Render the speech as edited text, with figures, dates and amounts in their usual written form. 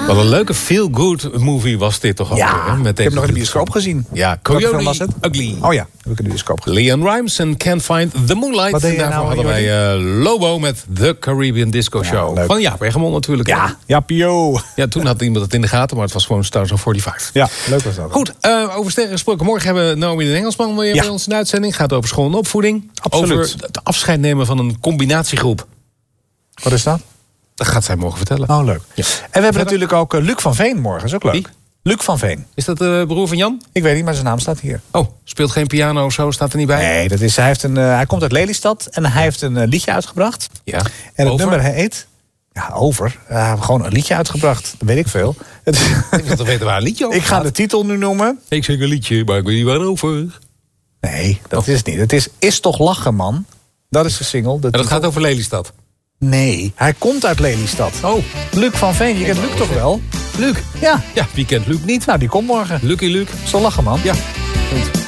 Wat een leuke feel-good movie was dit toch al. Ja, met ik heb nog in de bioscoop gezien. Ja, Welke film was Coyote het? Ugly. Oh ja, heb ik in de bioscoop gezien. Leon Rimes en Can't Find the Moonlight. Wat deed je Daarvoor nou, hadden wij Lobo met The Caribbean Disco Show. leuk. Van Jaap Egmond natuurlijk. Ja, Pio. Ja, toen had iemand het in de gaten, maar het was gewoon Stars on 45. Ja, leuk was dat. Goed, over sterren gesproken. Morgen hebben we Naomi de Engelsman weer bij ons in de uitzending. Gaat over school en opvoeding. Absoluut. Over het afscheid nemen van een combinatiegroep. Wat is dat? Dat gaat zij morgen vertellen. Oh, leuk. Ja. En we hebben natuurlijk ook Luc van Veen morgen. Is ook leuk. Wie? Luc van Veen. Is dat de broer van Jan? Ik weet niet, maar zijn naam staat hier. Oh, speelt geen piano of zo, staat er niet bij? Nee, dat is, hij komt uit Lelystad en hij heeft een liedje uitgebracht. Ja. En het Over? nummer heet... Ja, over. Gewoon een liedje uitgebracht. Dat weet ik veel. Ik wil toch weten waar een liedje over Ik ga de titel nu noemen. Ik zing een liedje, maar ik weet niet waarover. Nee, dat is het niet. Het is toch lachen, man? Dat is de single. En dat gaat over Lelystad. Nee, hij komt uit Lelystad. Oh, Luc van Veen, je kent Luc toch wel? Luc. Ja. Ja, wie kent Luc niet? Nou, die komt morgen. Lucky Luc. Zo lachen, man. Ja, goed.